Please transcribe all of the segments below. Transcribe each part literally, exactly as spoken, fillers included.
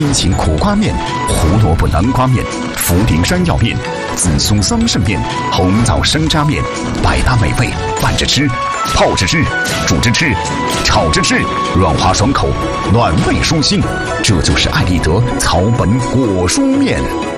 心情苦瓜面、胡萝卜南瓜面、福鼎山药面、紫松桑葚面、红枣生渣面，百搭美味，拌着吃，泡着吃，煮着吃，炒着吃，软滑爽口，暖胃舒心。这就是爱立德草本果蔬面。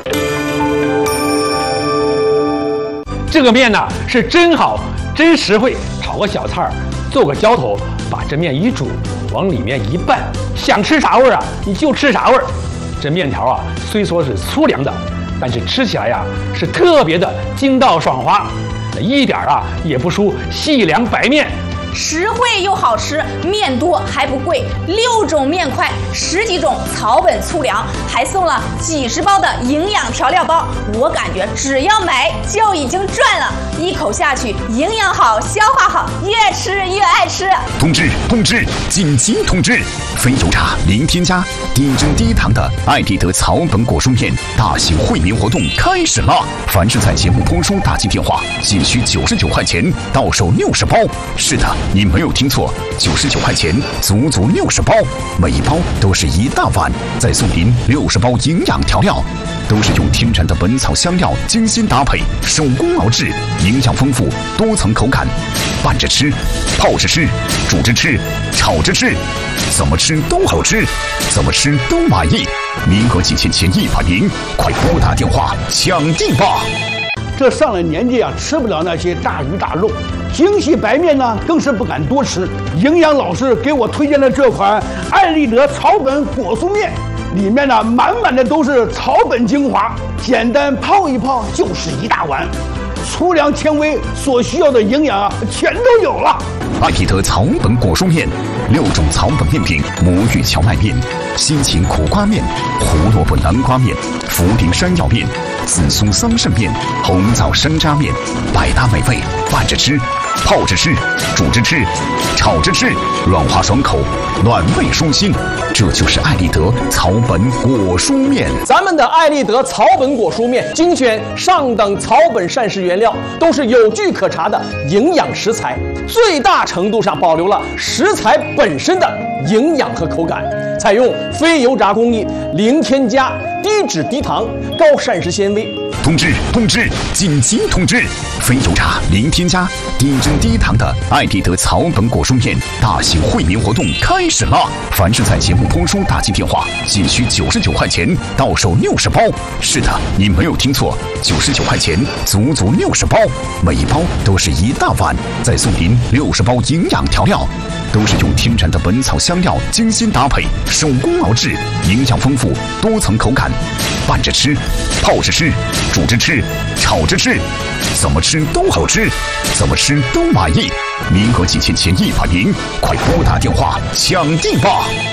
这个面呢是真好，真实惠，炒个小菜儿，做个浇头，把这面一煮，往里面一拌，想吃啥味儿啊，你就吃啥味儿。这面条啊，虽说是粗粮的，但是吃起来呀、啊、是特别的筋道爽滑，一点啊也不输细粮白面。 实惠又好吃，面多还不贵，六种面块，十几种草本粗粮，还送了几十包的营养调料包。我感觉只要买就已经赚了，一口下去，营养好，消化好，越吃越爱吃。 通知通知，紧急通知！非油炸、零添加、低脂低糖的爱立德草本果蔬面大型惠民活动开始了！凡是在节目播出打进电话，仅需九十九块钱，到手六十包。是的。你没有听错，九十九块钱，足足六十包，每一包都是一大碗，再送您六十包营养调料，都是用天然的本草香料精心搭配，手工熬制，营养丰富，多层口感，拌着吃，泡着吃，煮着吃，炒着吃，怎么吃都好吃，怎么吃都满意。名额仅限前一百名，快拨打电话抢订吧！ 这上了年纪啊，吃不了那些大鱼大肉，精细白面呢更是不敢多吃。营养老师给我推荐的这款爱立德草本果蔬面，里面呢满满的都是草本精华，简单泡一泡就是一大碗，粗粮纤维所需要的营养啊全都有了。 爱立德草本果蔬面，六种草本面品：魔芋荞麦面、心情苦瓜面、胡萝卜南瓜面、福鼎山药面、紫松桑葚面、红枣生渣面，百搭美味，拌着吃，泡着吃，煮着吃，炒着吃，软滑爽口，暖胃舒心。这就是爱立德草本果蔬面。 咱们的爱立德草本果蔬面精选上等草本膳食原料，都是有据可查的营养食材，最大程度上保留了食材本身的营养和口感，采用非油炸工艺，零添加，低脂低糖，高膳食纤维。 通知通知，紧急通知！非油炸、零添加、低脂低糖的爱立德草本果蔬面大型惠民活动开始了！凡是在节目播出打进电话，仅需九十九块钱，到手六十包。是的，你没有听错，九十九块钱，足足六十包，每一包都是一大碗，再送您六十包营养调料，都是用天然的本草香料精心搭配，手工熬制，营养丰富，多层口感，拌着吃，泡着吃，煮着吃，炒着吃，怎么吃都好吃，怎么吃都满意。名额仅限前一百名，快拨打电话抢订吧！